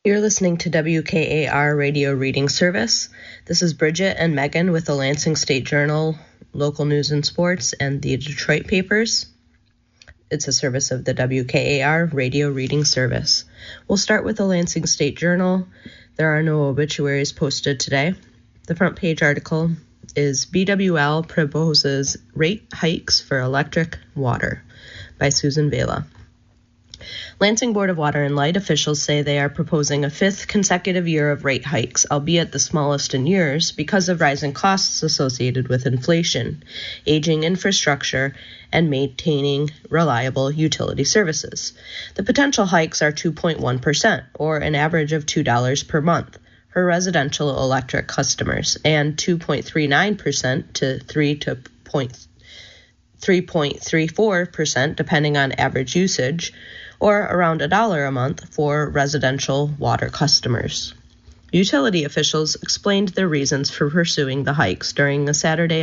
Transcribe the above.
You're listening to WKAR Radio Reading Service. This is Bridget and Megan with the Lansing State Journal, Local News and Sports, and the Detroit Papers. It's a service of the WKAR Radio Reading Service. We'll start with the Lansing State Journal. There are no obituaries posted today. The front page article is BWL proposes rate hikes for electric water by Susan Vela. Lansing Board of Water and Light officials say they are proposing a fifth consecutive year of rate hikes, albeit the smallest in years, because of rising costs associated with inflation, aging infrastructure, and maintaining reliable utility services. The potential hikes are 2.1%, or an average of $2 per month, for residential electric customers, and 2.39% to 3.34%, depending on average usage, or around $1 a month for residential water customers. Utility officials explained their reasons for pursuing the hikes during a Saturday